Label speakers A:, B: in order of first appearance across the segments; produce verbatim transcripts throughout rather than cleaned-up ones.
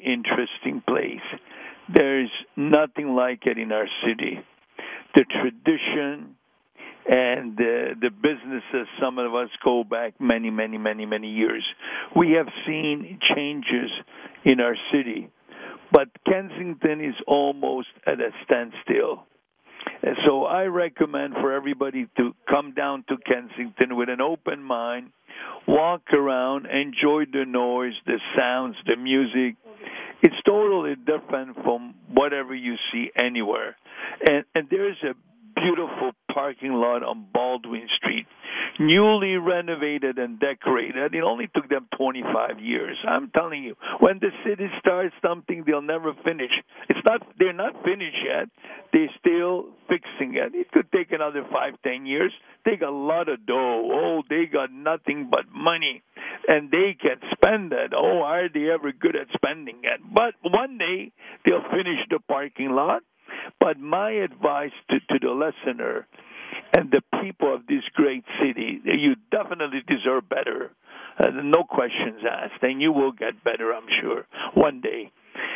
A: interesting place. There's nothing like it in our city. The tradition and the, the businesses, some of us go back many, many, many, many years. We have seen changes in our city, but Kensington is almost at a standstill. And so I recommend for everybody to come down to Kensington with an open mind, walk around, enjoy the noise, the sounds, the music. It's totally different from whatever you see anywhere. And, and there's a beautiful parking lot on Baldwin Street, newly renovated and decorated. It only took them twenty-five years. I'm telling you, when the city starts something, they'll never finish. It's not, they're not finished yet. They're still fixing it. It could take another five, ten years. They got a lot of dough. Oh, they got nothing but money, and they can spend it. Oh, are they ever good at spending it? But one day they'll finish the parking lot. But my advice to, to the listener and the people of this great city, you definitely deserve better. Uh, no questions asked, and you will get better, I'm sure, one day.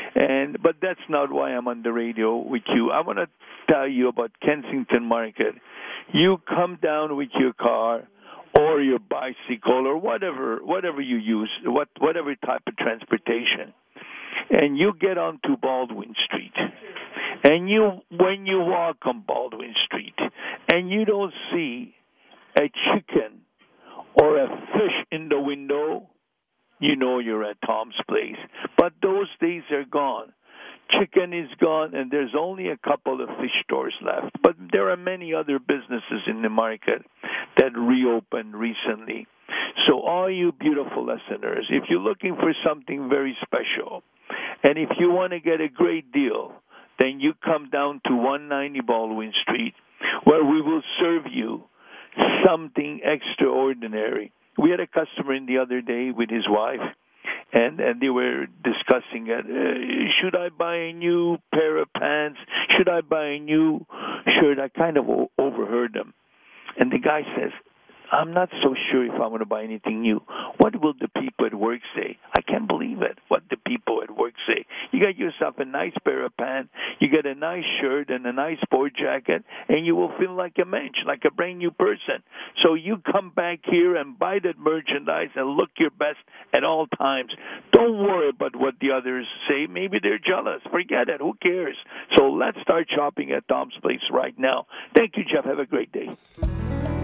A: And but that's not why I'm on the radio with you. I want to tell you about Kensington Market. You come down with your car or your bicycle or whatever whatever you use, what whatever type of transportation, and you get onto Baldwin Street. And you, when you walk on Baldwin Street, and you don't see a chicken or a fish in the window, you know you're at Tom's Place. But those days are gone. Chicken is gone, and there's only a couple of fish stores left. But there are many other businesses in the market that reopened recently. So all you beautiful listeners, if you're looking for something very special, and if you want to get a great deal, then you come down to one ninety Baldwin Street, where we will serve you something extraordinary. We had a customer in the other day with his wife, and, and they were discussing it. Uh, should I buy a new pair of pants? Should I buy a new shirt? I kind of o- overheard them. And the guy says, I'm not so sure if I want to buy anything new. What will the people at work say? I can't believe it, what the people at work say. You get yourself a nice pair of pants, you get a nice shirt and a nice sport jacket, and you will feel like a mensch, like a brand new person. So you come back here and buy that merchandise and look your best at all times. Don't worry about what the others say. Maybe they're jealous. Forget it. Who cares? So let's start shopping at Tom's Place right now. Thank you, Jeff. Have a great day.